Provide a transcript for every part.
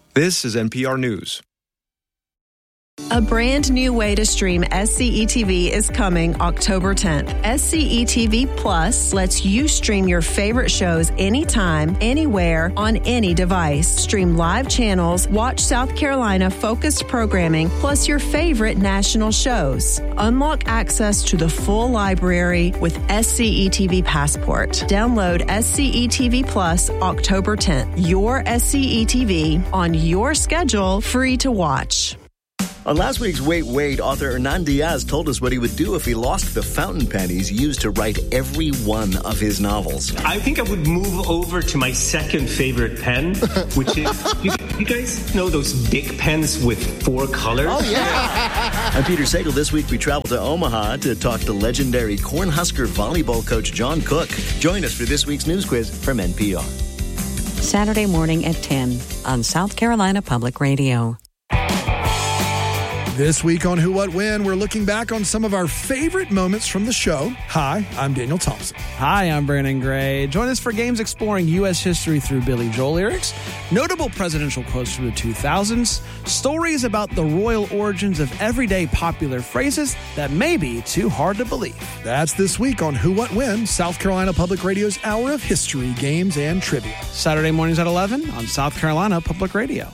This is NPR News. A brand new way to stream SCE TV is coming October 10th. SCE TV Plus lets you stream your favorite shows anytime, anywhere, on any device. Stream live channels, watch South Carolina focused programming, plus your favorite national shows. Unlock access to the full library with SCE TV Passport. Download SCE TV Plus October 10th. Your SCE TV on your schedule, free to watch. On last week's Wait, Wait, author Hernan Diaz told us what he would do if he lost the fountain pen he's used to write every one of his novels. I think I would move over to my second favorite pen, which is, you guys know those big pens with 4 colors? Oh, yeah. I'm Peter Sagal. This week we travel to Omaha to talk to legendary Cornhusker volleyball coach John Cook. Join us for this week's news quiz from NPR. Saturday morning at 10 on South Carolina Public Radio. This week on Who, What, When, we're looking back on some of our favorite moments from the show. Hi, I'm Daniel Thompson. Hi, I'm Brandon Gray. Join us for games exploring U.S. history through Billy Joel lyrics, notable presidential quotes from the 2000s, stories about the royal origins of everyday popular phrases that may be too hard to believe. That's this week on Who, What, When, South Carolina Public Radio's hour of history, games, and trivia. Saturday mornings at 11 on South Carolina Public Radio.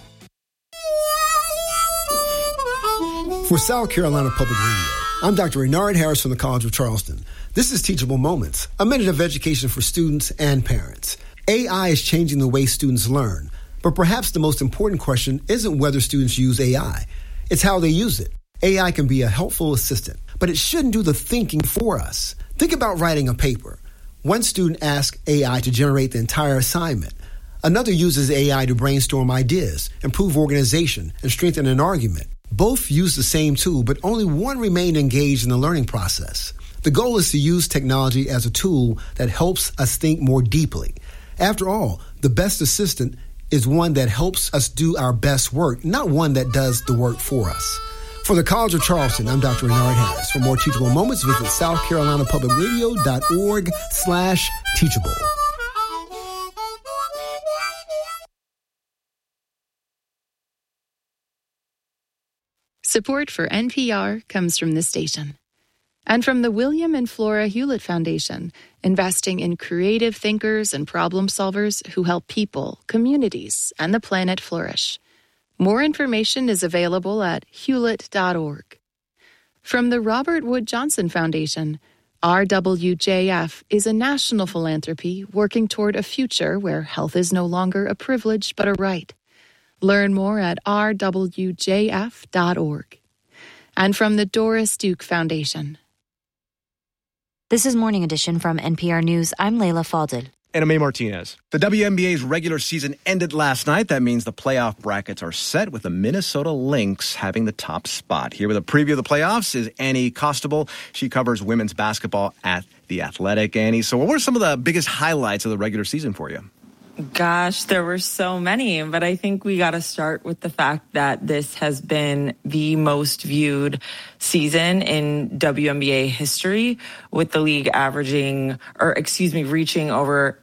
For South Carolina Public Radio, I'm Dr. Renard Harris from the College of Charleston. This is Teachable Moments, a minute of education for students and parents. AI is changing the way students learn, but perhaps the most important question isn't whether students use AI. It's how they use it. AI can be a helpful assistant, but it shouldn't do the thinking for us. Think about writing a paper. One student asks AI to generate the entire assignment. Another uses AI to brainstorm ideas, improve organization, and strengthen an argument. Both use the same tool, but only one remained engaged in the learning process. The goal is to use technology as a tool that helps us think more deeply. After all, the best assistant is one that helps us do our best work, not one that does the work for us. For the College of Charleston, I'm Dr. Renard Harris. For more Teachable Moments, visit southcarolinapublicradio.org/teachable. Support for NPR comes from this station and from the William and Flora Hewlett Foundation, investing in creative thinkers and problem solvers who help people, communities, and the planet flourish. More information is available at hewlett.org. From the Robert Wood Johnson Foundation, RWJF is a national philanthropy working toward a future where health is no longer a privilege but a right. Learn more at rwjf.org. And from the Doris Duke Foundation. This is Morning Edition from NPR News. I'm Layla Fadel. And I'm May Martinez. The WNBA's regular season ended last night. That means the playoff brackets are set with the Minnesota Lynx having the top spot. Here with a preview of the playoffs is Annie Costabile. She covers women's basketball at The Athletic. Annie, so what were some of the biggest highlights of the regular season for you? Gosh, there were so many, but I think we got to start with the fact that this has been the most viewed season in WNBA history, with the league reaching over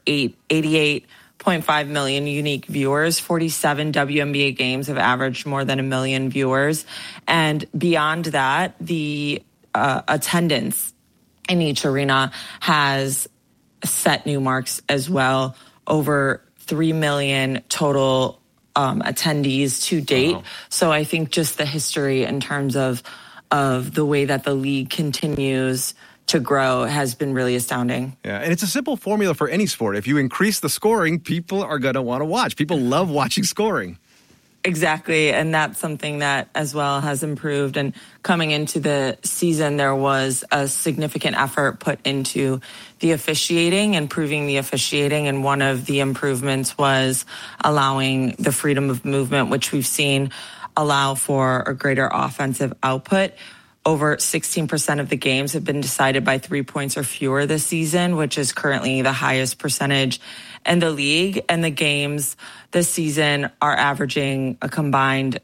88.5 million unique viewers. 47 WNBA games have averaged more than 1 million viewers. And beyond that, the attendance in each arena has set new marks as well. Over 3 million total attendees to date. Wow. So I think just the history in terms of the way that the league continues to grow has been really astounding. Yeah, and it's a simple formula for any sport. If you increase the scoring, people are going to want to watch. People love watching scoring. Exactly, and that's something that as well has improved. And coming into the season, there was a significant effort put into the officiating, improving the officiating, and one of the improvements was allowing the freedom of movement, which we've seen allow for a greater offensive output. Over 16% of the games have been decided by 3 points or fewer this season, which is currently the highest percentage in the league. And the games this season are averaging a combined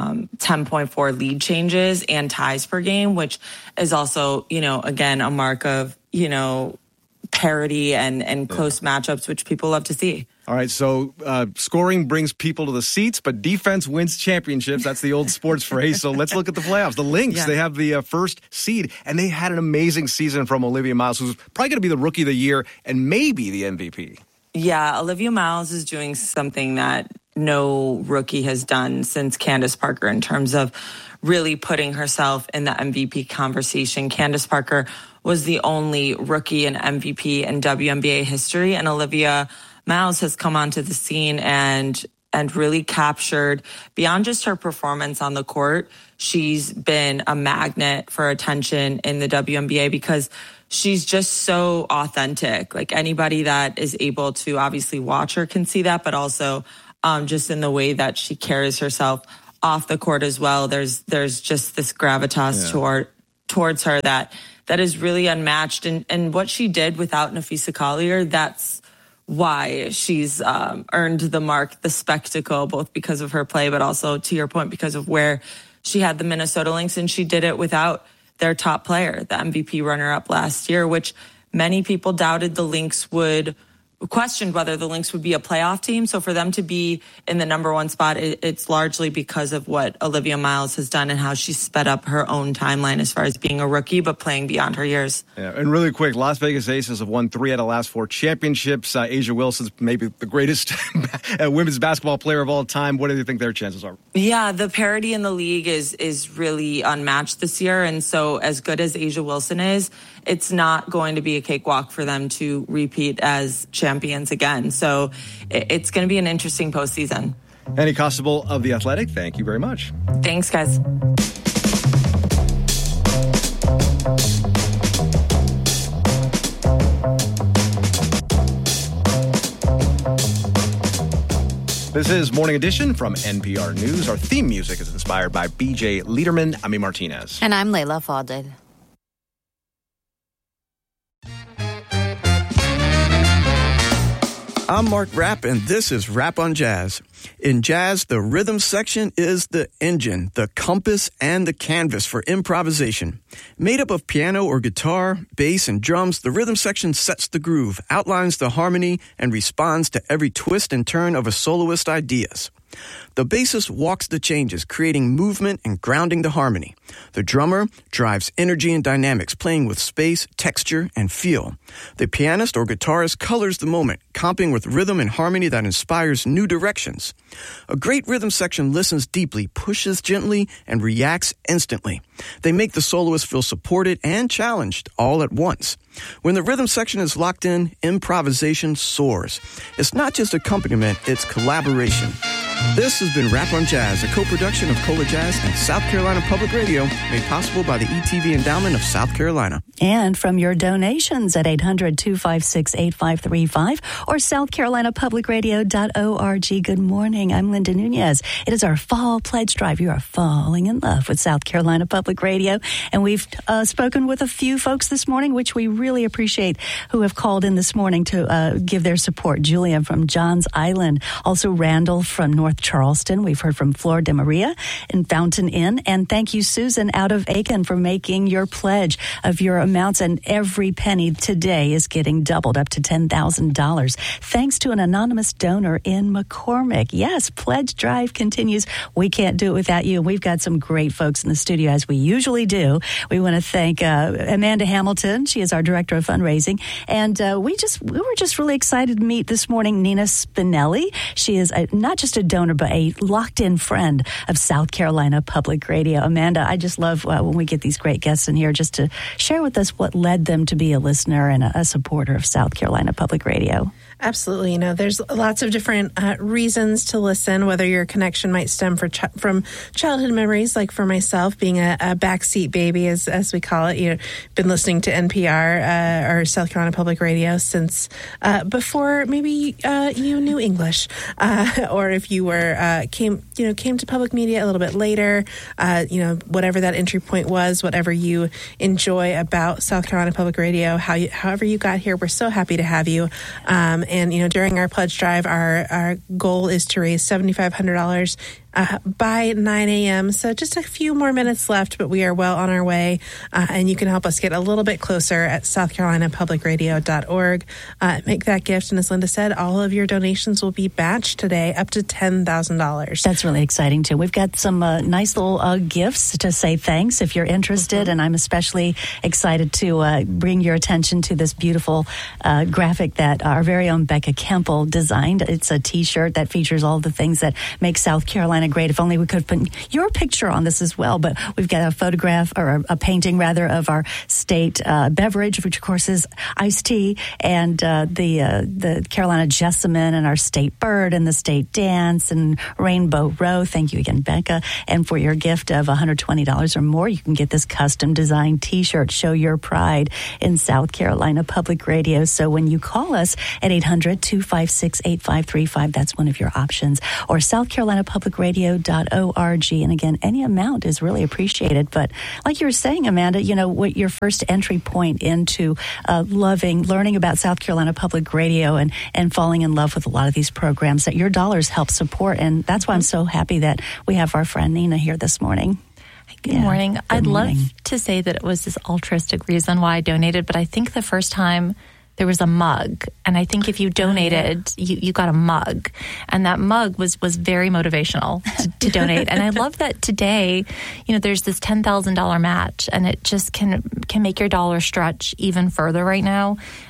10.4 lead changes and ties per game, which is also, again, a mark of, parity and close matchups, which people love to see. All right, so scoring brings people to the seats, but defense wins championships. That's the old sports phrase. So let's look at the playoffs. The Lynx, they have the first seed, and they had an amazing season from Olivia Miles, who's probably going to be the Rookie of the Year and maybe the MVP. Yeah, Olivia Miles is doing something that no rookie has done since Candace Parker in terms of really putting herself in the MVP conversation. Candace Parker was the only rookie and MVP in WNBA history, and Olivia Miles has come onto the scene and really captured, beyond just her performance on the court, she's been a magnet for attention in the WNBA because she's just so authentic. Like, anybody that is able to obviously watch her can see that, but also just in the way that she carries herself off the court as well. There's just this gravitas towards her that is really unmatched. And what she did without Nafisa Collier, that's why she's earned the mark, the spectacle, both because of her play, but also, to your point, because of where she had the Minnesota Lynx, and she did it without their top player, the MVP runner-up last year, which many people doubted the Lynx questioned whether the Lynx would be a playoff team. So for them to be in the number one spot, it's largely because of what Olivia Miles has done and how she sped up her own timeline as far as being a rookie, but playing beyond her years. Yeah, and really quick, Las Vegas Aces have won 3 out of the last 4 championships. A'ja Wilson's maybe the greatest women's basketball player of all time. What do you think their chances are? Yeah, the parity in the league is really unmatched this year. And so as good as A'ja Wilson is, it's not going to be a cakewalk for them to repeat as champions again. So it's going to be an interesting postseason. Annie Costabile of The Athletic, thank you very much. Thanks, guys. This is Morning Edition from NPR News. Our theme music is inspired by BJ Liederman, Ami Martinez. And I'm Layla Fadel. I'm Mark Rapp, and this is Rap on Jazz. In jazz, the rhythm section is the engine, the compass, and the canvas for improvisation. Made up of piano or guitar, bass, and drums, the rhythm section sets the groove, outlines the harmony, and responds to every twist and turn of a soloist's ideas. The bassist walks the changes, creating movement and grounding the harmony. The drummer drives energy and dynamics, playing with space, texture, and feel. The pianist or guitarist colors the moment, comping with rhythm and harmony that inspires new directions. A great rhythm section listens deeply, pushes gently, and reacts instantly. They make the soloist feel supported and challenged all at once. When the rhythm section is locked in, improvisation soars. It's not just accompaniment, it's collaboration. This has been Rap on Jazz, a co-production of Cola Jazz and South Carolina Public Radio, made possible by the ETV Endowment of South Carolina. And from your donations at 800-256-8535 or southcarolinapublicradio.org. Good morning. I'm Linda Nunez. It is our fall pledge drive. You are falling in love with South Carolina Public Radio. And we've spoken with a few folks this morning, which we really appreciate, who have called in this morning to give their support. Julian from Johns Island, also Randall from North Charleston. We've heard from Flor de Maria in Fountain Inn. And thank you, Susan, out of Aiken, for making your pledge of your amounts. And every penny today is getting doubled up to $10,000. Thanks to an anonymous donor in McCormick. Yes, pledge drive continues. We can't do it without you. And we've got some great folks in the studio, as we usually do. We want to thank Amanda Hamilton. She is our director of fundraising. And we were just really excited to meet this morning Nina Spinelli. She is not just a donor, but a locked-in friend of South Carolina Public Radio. Amanda, I just love when we get these great guests in here just to share with us what led them to be a listener and a supporter of South Carolina Public Radio. Absolutely. You know, there's lots of different reasons to listen, whether your connection might stem from childhood memories, like for myself, being a backseat baby, as we call it. You've been listening to NPR or South Carolina Public Radio since before maybe you knew English, or if you were came to public media a little bit later, whatever that entry point was, whatever you enjoy about South Carolina Public Radio, however you got here, we're so happy to have you. And, during our pledge drive, our goal is to raise $7,500 by 9 a.m. So just a few more minutes left, but we are well on our way. And you can help us get a little bit closer at southcarolinapublicradio.org. Make that gift. And as Linda said, all of your donations will be matched today up to $10,000. That's really exciting, too. We've got some nice little gifts to say thanks if you're interested. And I'm especially excited to bring your attention to this beautiful graphic that our very own Becca Kemple designed. It's a T-shirt that features all the things that make South Carolina great. If only we could put your picture on this as well. But we've got a photograph, or a painting rather, of our state beverage, which of course is iced tea, and the Carolina jessamine, and our state bird, and the state dance, and Rainbow Row. Thank you again, Becca. And for your gift of $120 or more, you can get this custom designed T-shirt. Show your pride in South Carolina Public Radio. So when you call us at 800-256-8535, that's one of your options, or southcarolinapublicradio.org. And again, any amount is really appreciated. But like you were saying, Amanda, what your first entry point into learning about South Carolina Public Radio and falling in love with a lot of these programs that your dollars help support. And that's why I'm so happy that we have our friend Nina here this morning. Good morning. I'd love to say that it was this altruistic reason why I donated, but I think the first time there was a mug, and I think if you donated, you got a mug, and that mug was very motivational to donate. And I love that today, there's this $10,000 match, and it just can make your dollar stretch even further right now.